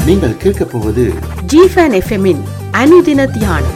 நீங்கள் கேட்கப் போவது ஜிஃபன் எஃப்எம்மின் அனுதின தியானம்.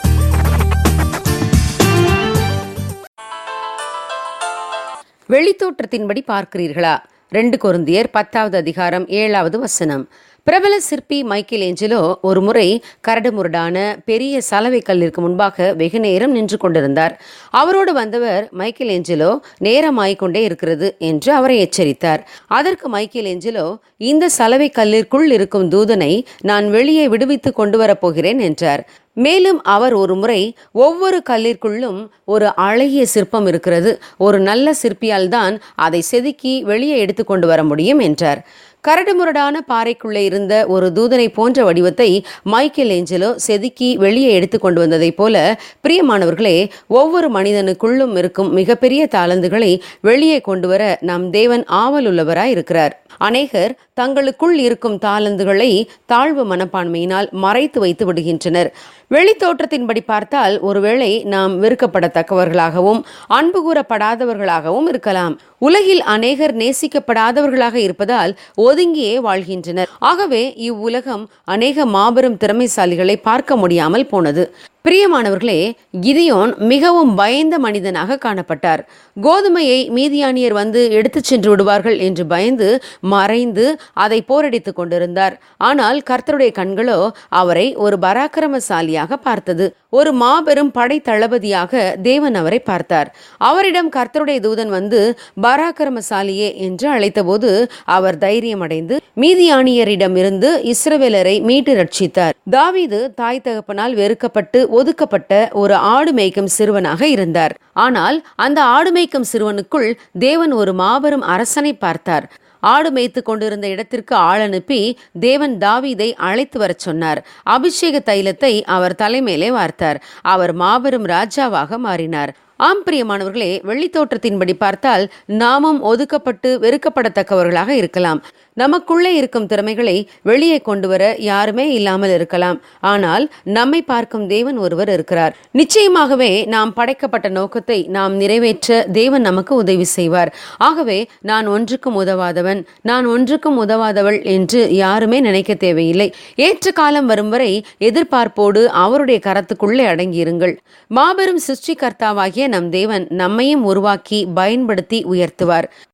வெளித்தோற்றத்தின்படி பார்க்கிறீர்களா? 2 கொரிந்தியர் 10வது அதிகாரம் 7வது வசனம். பிரபல சிற்பி மைக்கேல் ஏஞ்சலோ ஒரு முறை கரடுமுரடான பெரிய சலவை கல்லிற்கு முன்பாக வெகு நேரம் நின்று கொண்டிருந்தார். அவரோடு வந்தவர், மைக்கேல் ஏஞ்சலோ நேரமாய்கொண்டே இருக்கிறது என்று அவரை எச்சரித்தார். அதற்கு மைக்கேல் ஏஞ்சலோ, இந்த சலவை கல்லிற்குள் இருக்கும் தூதனை நான் வெளியே விடுவித்து கொண்டு வரப்போகிறேன் என்றார். மேலும் அவர் ஒரு முறை, ஒவ்வொரு கல்லிற்குள்ளும் ஒரு அழகிய சிற்பம் இருக்கிறது, ஒரு நல்ல சிற்பியால் தான் அதை செதுக்கி வெளியே எடுத்து கொண்டு வர முடியும் என்றார். கரடுமுரடான பாறைக்குள்ளே இருந்த ஒரு தூதனை போன்ற வடிவத்தை மைக்கேல் ஏஞ்சலோ செதுக்கி வெளியே எடுத்து கொண்டு வந்ததைப் போல, பிரியமானவர்களே, ஒவ்வொரு மனிதனுக்குள்ளும் இருக்கும் மிகப்பெரிய தாளந்துகளை வெளியே கொண்டு வர நம் தேவன் ஆவல் உள்ளவராய் இருக்கிறார். அநேகர் தங்களுக்குள் இருக்கும் தாளந்துகளை தாழ்வு மனப்பான்மையினால் மறைத்து வைத்து விடுகின்றனர். வெளித்தோற்றத்தின்படி பார்த்தால் ஒருவேளை நாம் வெறுக்கப்படத்தக்கவர்களாகவும் அன்பு கூறப்படாதவர்களாகவும் இருக்கலாம். உலகில் அநேகர் நேசிக்கப்படாதவர்களாக இருப்பதால் ஒதுங்கியே வாழ்கின்றனர். ஆகவே இவ்வுலகம் அநேக மாபெரும் திறமைசாலிகளை பார்க்க முடியாமல் போனது. பிரியமானவர்களே, கிதியோன் மிகவும் பயந்த மனிதனாக காணப்பட்டார். கோதுமையை மீதியானியர் வந்து எடுத்துச் சென்று விடுவார்கள் என்று பயந்து மறைந்து அதை போரடித்து கொண்டிருந்தார். ஆனால் கர்த்தருடைய கண்களோ அவரை ஒரு பராக்கிரமசாலியாக பார்த்தது. ஒரு மாபெரும் படை தளபதியாக தேவன் அவரை பார்த்தார். அவரிடம் கர்த்தருடைய தூதன் வந்து பராக்கிரமசாலியே என்று அழைத்தபோது அவர் தைரியமடைந்து மீதியானியரிடம் இருந்து இஸ்ரவேலரை மீட்டு ரட்சித்தார். தாவீது தாய் தகப்பனால் வெறுக்கப்பட்டு ஒதுக்கப்பட்ட ஒரு ஆடு மேய்க்கும் சிறுவனாக இருந்தார். ஆனால் அந்த ஆடு மேய்க்கும் சிறுவனுக்குள் தேவன் ஒரு மாபெரும் அரசனை பார்த்தார். ஆடு மேய்த்து கொண்டிருந்த இடத்திற்கு ஆள் அனுப்பி தேவன் தாவீதை அழைத்து வரச் சொன்னார். அபிஷேக தைலத்தை அவர் தலைமேலே வார்த்தார். அவர் மாபெரும் ராஜாவாக மாறினார். ஆம் பிரியமானவர்களே, வெளித்தோற்றத்தின்படி பார்த்தால் நாமும் ஒதுக்கப்பட்டு வெறுக்கப்படத்தக்கவர்களாக இருக்கலாம். நமக்குள்ளே இருக்கும் திறமைகளை வெளியே கொண்டு வர யாருமே இல்லாமல் இருக்கலாம். ஆனால் நம்மை பார்க்கும் தேவன் ஒருவர் இருக்கிறார். நிச்சயமாகவே நாம் படைக்கப்பட்ட நோக்கத்தை நாம் நிறைவேற்ற தேவன் நமக்கு உதவி செய்வார். ஆகவே நான் ஒன்றுக்கும் உதவாதவன், நான் ஒன்றுக்கும் உதவாதவள் என்று யாருமே நினைக்க தேவையில்லை. ஏற்ற காலம் வரும் வரை எதிர்பார்ப்போடு அவருடைய கரத்துக்குள்ளே அடங்கியிருங்கள். மாபெரும் சிருஷ்டிகர்த்தாவாகிய நம் தேவன் நம்மையும் உருவாக்கி பயன்படுத்தி உயர்த்துவார்.